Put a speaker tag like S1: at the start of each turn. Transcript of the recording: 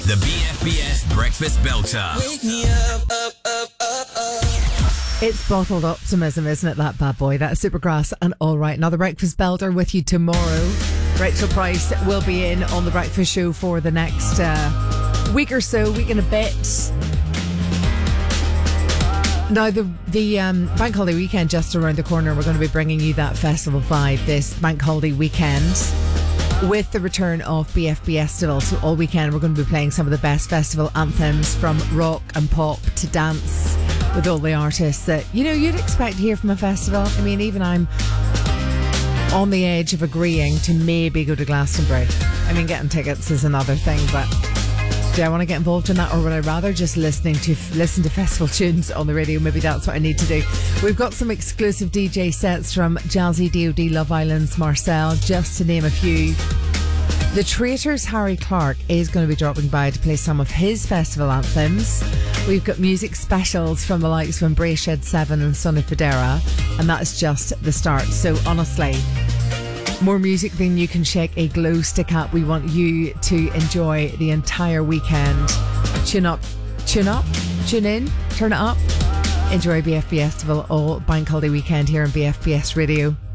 S1: The BFBS Breakfast Belter.
S2: Wake me up, up, up, up, up.
S3: It's bottled optimism, isn't it, that bad boy? That's Supergrass and All Right. Now, the Breakfast Belter with you tomorrow. Rachel Price will be in on the Breakfast Show for the next week or so, week and a bit. Now, the Bank Holiday weekend just around the corner. We're going to be bringing you that festival vibe this Bank Holiday weekend with the return of BFBS Festival. So all weekend we're going to be playing some of the best festival anthems, from rock and pop to dance, with all the artists that, you know, you'd expect to hear from a festival. I mean, even I'm on the edge of agreeing to maybe go to Glastonbury. I mean, getting tickets is another thing, but do I want to get involved in that, or would I rather just listen to festival tunes on the radio? Maybe that's what I need to do. We've got some exclusive DJ sets from Jazzy, DOD, Love Island's Marcel, just to name a few. The Traitors' Harry Clark is going to be dropping by to play some of his festival anthems. We've got music specials from the likes of Embrace Shed 7 and Sonny Fodera, and that's just the start. So honestly, more music than you can shake a glow stick at. We want you to enjoy the entire weekend. Tune up, tune in, turn it up. Enjoy BFBS Festival all Bank Holiday weekend here on BFBS Radio.